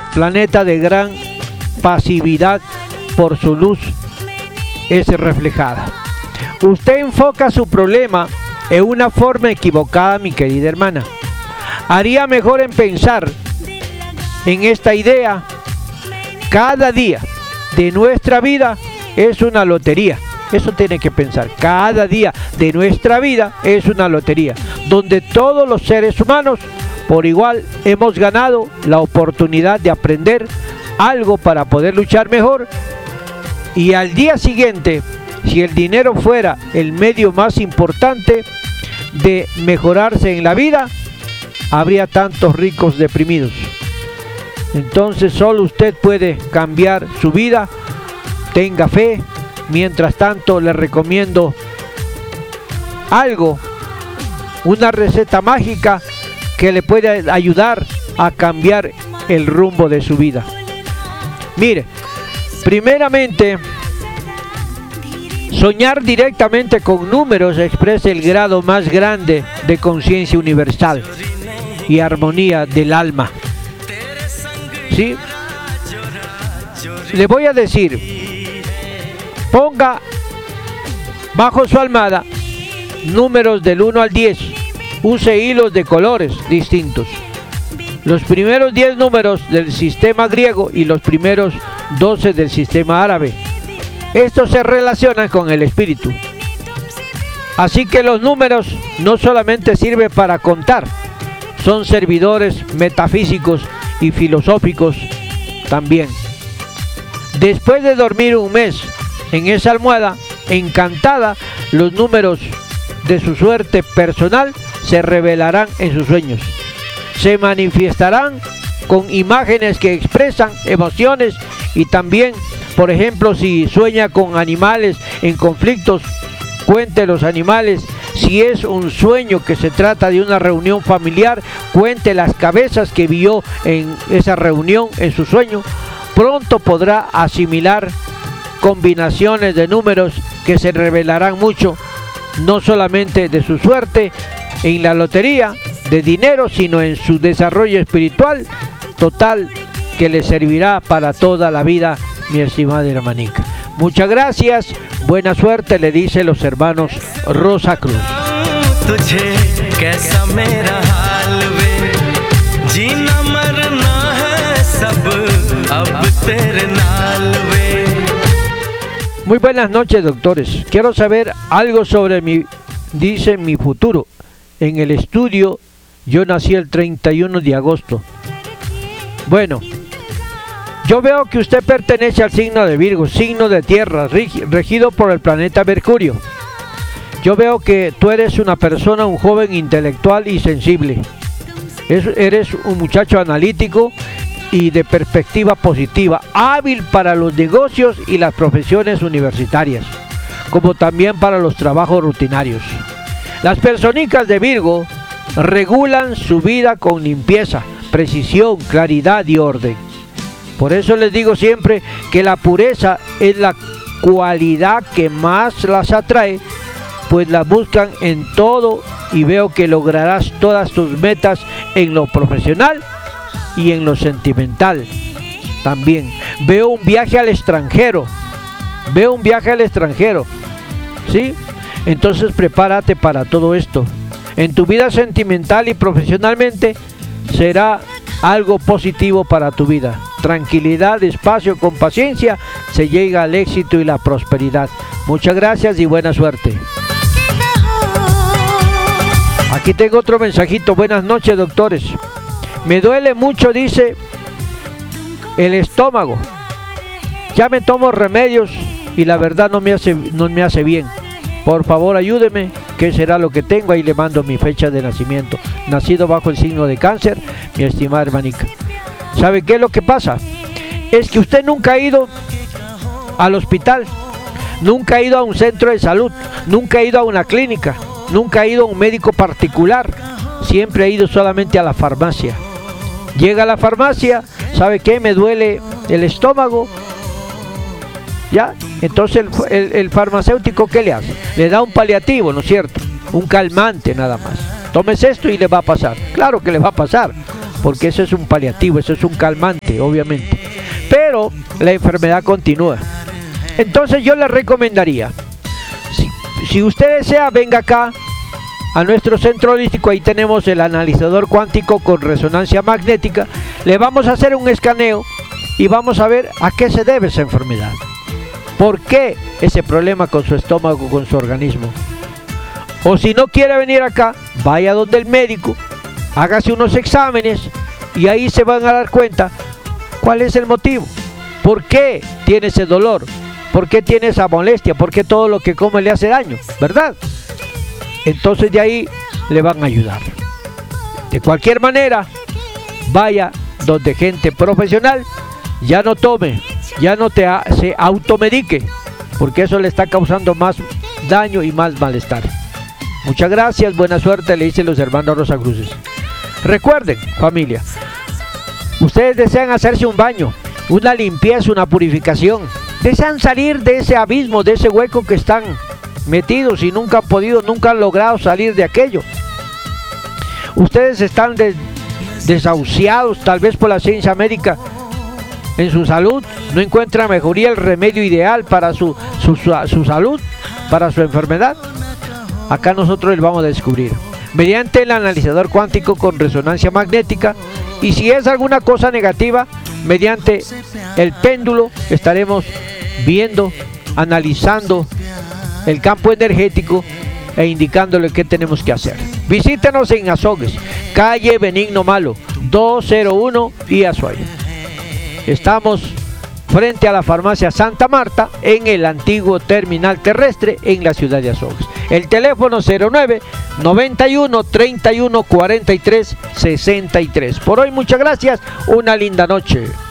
planeta de gran pasividad por su luz es reflejada. Usted enfoca su problema en una forma equivocada, mi querida hermana. Haría mejor en pensar en esta idea. Cada día de nuestra vida es una lotería. Eso tiene que pensar. Cada día de nuestra vida es una lotería, donde todos los seres humanos por igual hemos ganado la oportunidad de aprender algo para poder luchar mejor. Y al día siguiente, si el dinero fuera el medio más importante de mejorarse en la vida, habría tantos ricos deprimidos. Entonces solo usted puede cambiar su vida. Tenga fe. Mientras tanto, le recomiendo algo, una receta mágica que le puede ayudar a cambiar el rumbo de su vida. Mire, primeramente, soñar directamente con números expresa el grado más grande de conciencia universal y armonía del alma. ¿Sí? Le voy a decir, ponga bajo su almohada números del 1 al 10. Use hilos de colores distintos. Los primeros 10 números del sistema griego y los primeros 12 del sistema árabe. Estos se relacionan con el espíritu. Así que los números no solamente sirven para contar, son servidores metafísicos y filosóficos también. Después de dormir un mes en esa almohada encantada, los números de su suerte personal se revelarán en sus sueños. Se manifestarán con imágenes que expresan emociones y también, por ejemplo, si sueña con animales en conflictos, cuente los animales. Si es un sueño que se trata de una reunión familiar, cuente las cabezas que vio en esa reunión en su sueño. Pronto podrá asimilar combinaciones de números que se revelarán mucho, no solamente de su suerte en la lotería de dinero, sino en su desarrollo espiritual total, que le servirá para toda la vida, mi estimada hermanica. Muchas gracias, buena suerte, le dice los hermanos Rosa Cruz. Muy buenas noches, doctores. Quiero saber algo sobre mi futuro. En el estudio, yo nací el 31 de agosto. Bueno, yo veo que usted pertenece al signo de Virgo, signo de tierra, regido por el planeta Mercurio. Yo veo que tú eres una persona, un joven intelectual y sensible. Eres un muchacho analítico y de perspectiva positiva, hábil para los negocios y las profesiones universitarias, como también para los trabajos rutinarios. Las personicas de Virgo regulan su vida con limpieza, precisión, claridad y orden. Por eso les digo siempre que la pureza es la cualidad que más las atrae, pues la buscan en todo, y veo que lograrás todas tus metas en lo profesional y en lo sentimental también. Veo un viaje al extranjero, ¿sí? Entonces prepárate para todo esto. En tu vida sentimental y profesionalmente será algo positivo para tu vida. Tranquilidad, despacio, con paciencia se llega al éxito y la prosperidad. Muchas gracias y buena suerte. Aquí tengo otro mensajito. Buenas noches, doctores. Me duele mucho, dice, el estómago. Ya me tomo remedios y la verdad no me hace bien. Por favor, ayúdeme. ¿Qué será lo que tengo? Ahí le mando mi fecha de nacimiento. Nacido bajo el signo de Cáncer, mi estimada hermanica. ¿Sabe qué es lo que pasa? Es que usted nunca ha ido al hospital, nunca ha ido a un centro de salud, nunca ha ido a una clínica, nunca ha ido a un médico particular. Siempre ha ido solamente a la farmacia. Llega a la farmacia, ¿sabe qué? Me duele el estómago. ¿Ya? Entonces el farmacéutico, ¿qué le hace? Le da un paliativo, ¿no es cierto? Un calmante nada más. Tómese esto y le va a pasar. Claro que le va a pasar, porque eso es un paliativo, eso es un calmante. obviamente, pero la enfermedad continúa. Entonces yo le recomendaría, si usted desea, venga acá a nuestro centro holístico. Ahí tenemos el analizador cuántico con resonancia magnética. Le vamos a hacer un escaneo y vamos a ver a qué se debe esa enfermedad, por qué ese problema con su estómago, con su organismo. O si no quiere venir acá, vaya donde el médico, hágase unos exámenes y ahí se van a dar cuenta cuál es el motivo, por qué tiene ese dolor, por qué tiene esa molestia, por qué todo lo que come le hace daño, ¿verdad? Entonces de ahí le van a ayudar. De cualquier manera, vaya donde gente profesional. Ya no tome, ya no se automedique, porque eso le está causando más daño y más malestar. Muchas gracias, buena suerte, le dicen los hermanos Rosacruces. Recuerden, familia, ustedes desean hacerse un baño, una limpieza, una purificación, desean salir de ese abismo, de ese hueco que están metidos y nunca han logrado salir de aquello. Ustedes están desahuciados tal vez por la ciencia médica en su salud, no encuentra mejoría, el remedio ideal para su salud, para su enfermedad. Acá nosotros les vamos a descubrir mediante el analizador cuántico con resonancia magnética, y si es alguna cosa negativa, mediante el péndulo estaremos viendo, analizando el campo energético e indicándole qué tenemos que hacer. Visítenos en Azogues, calle Benigno Malo, 201 y Azuay. Estamos frente a la farmacia Santa Marta, en el antiguo terminal terrestre en la ciudad de Azogues. El teléfono 09 91 31 43 63. Por hoy, muchas gracias, una linda noche.